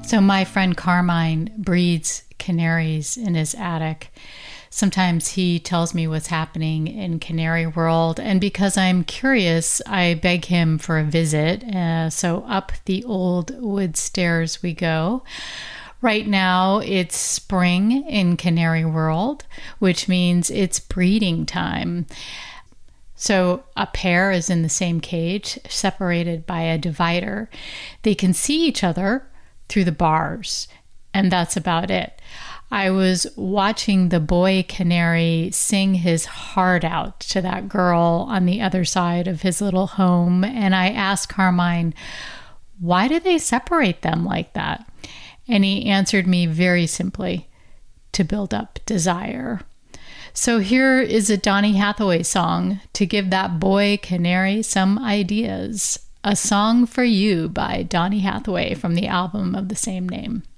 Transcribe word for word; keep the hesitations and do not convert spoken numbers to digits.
So my friend Carmine breeds canaries in his attic. Sometimes he tells me what's happening in canary world, and because I'm curious, I beg him for a visit. Uh, so up the old wood stairs we go. Right now, it's spring in canary world, which means it's breeding time. So a pair is in the same cage, separated by a divider. They can see each other through the bars, and that's about it. I was watching the boy canary sing his heart out to that girl on the other side of his little home, and I asked Carmine, why do they separate them like that? And he answered me very simply, to build up desire. So here is a Donny Hathaway song to give that boy canary some ideas. A Song for You by Donny Hathaway from the album of the same name.